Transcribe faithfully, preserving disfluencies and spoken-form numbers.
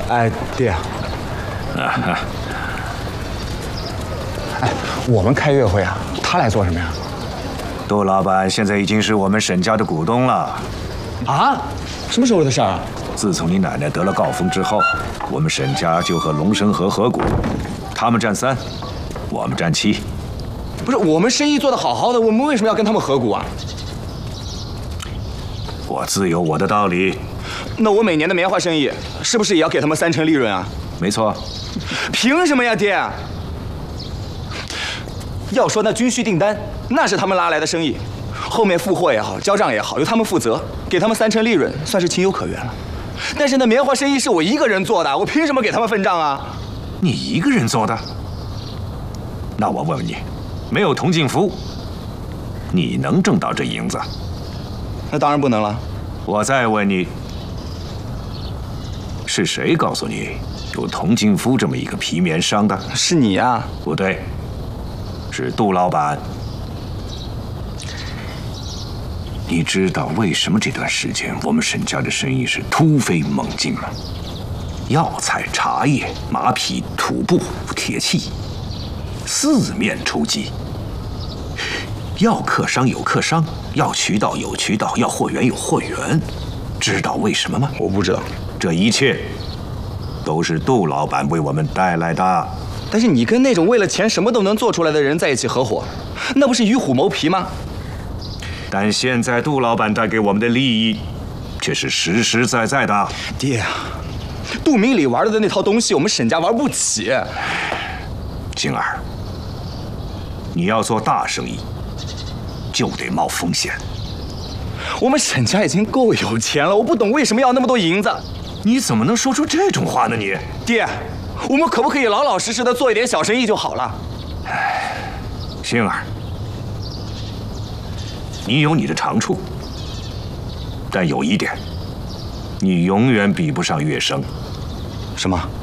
哎，爹。啊哈。哎，我们开月会啊，他来做什么呀？ 杜老板现在已经是我们沈家的股东了。 啊？什么时候的事儿啊？ 自从你奶奶得了高风之后，我们沈家就和龙生河合股，他们占三，我们占七。 不是，我们生意做得好好的，我们为什么要跟他们合股啊？ 我自有我的道理。 那我每年的棉花生意是不是也要给他们三成利润啊？ 没错。 凭什么呀，爹？要说那军需订单，那是他们拉来的生意，后面付货也好，交账也好，由他们负责，给他们三成利润，算是情有可原了。但是那棉花生意是我一个人做的，我凭什么给他们分账啊？ 你一个人做的？那我问问你，没有童静夫，你能挣到这银子？ 那当然不能了。 我再问你，是谁告诉你有童静夫这么一个皮棉商的？ 是你呀？ 不对，是杜老板。你知道为什么这段时间我们沈家的生意是突飞猛进吗？药材、茶叶、马匹、土布、铁器，四面出击。要客商有客商，要渠道有渠道，要货源有货源。知道为什么吗？ 我不知道。 这一切都是杜老板为我们带来的。 但是你跟那种为了钱什么都能做出来的人在一起合伙，那不是与虎谋皮吗？ 但现在杜老板带给我们的利益，却是实实在在的。 爹啊，杜明礼玩的那套东西，我们沈家玩不起。 星儿，你要做大生意，就得冒风险。 我们沈家已经够有钱了，我不懂为什么要那么多银子。 你怎么能说出这种话呢？你爹，我们可不可以老老实实的做一点小生意就好了？ 哎，星儿。你有你的长处，但有一点，你永远比不上月生。 什么？